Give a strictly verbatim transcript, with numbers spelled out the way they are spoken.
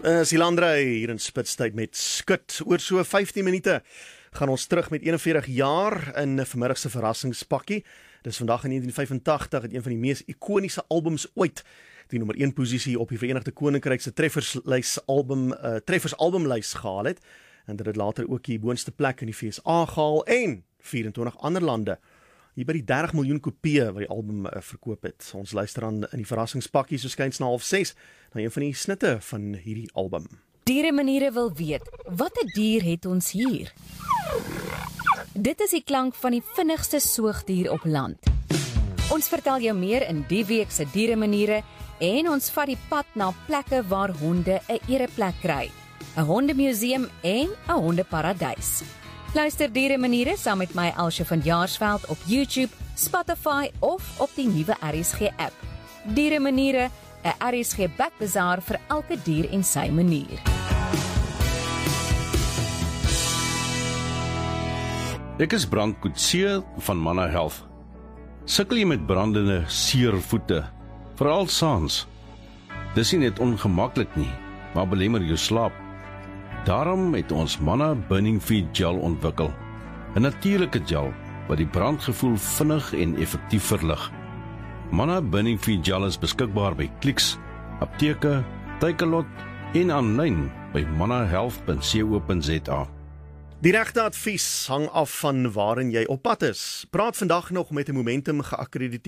Uh, Silandra hier in Spitstyd met Skut. Oor so vyftien minute gaan ons terug met eenenveertig jaar in 'n vanmiddag se verrassingspakkie. Dis vandag in negentien vyfentagtig het een van die mees ikoniese albums ooit die nommer een posisie op die Verenigde Koninkryk se trefferslys album uh, treffers albumlys gehaal het en dit het later ook die boonste plek in die V S A gehaal en vyf-en-twintig ander lande. Hier by die dertig miljoen kopieë wat die album uh, verkoop het. Ons luister aan in die verrassingspakkie so skuins na half ses na een van die snitte van hierdie album. Dieremaniere wil weet, watter dier het ons hier? Dit is die klank van die vinnigste soogdier op land. Ons vertel jou meer in die week se Dieremaniere en ons vat die pad na plekke waar honde 'n ereplek kry. 'n Hondemuseum en 'n hondeparadys. Luister Dieremaniere saam met my Elsje van Jaarsveld op YouTube, Spotify of op die nuwe R S G app. Dieremaniere, 'n R S G bakbazaar vir elke dier en sy manier. Ek is Brand Coetzee van Manna Health. Sukkel jy met brandende seer voete, veral saans? Dis nie net ongemaklik nie, maar belemmer jou slaap. Daarom het ons Manna Burning Feed Gel ontwikkel, 'n natuurlike gel wat die brandgevoel vinnig en effektief verlig. Manna Burning Feed Gel is beskikbaar by Clicks, apteke, Takealot en aanlyn by manna health punt co punt za. Die regte advies hang af van waarin jy op pad is. Praat vandag nog met 'n Momentum geakkrediteerde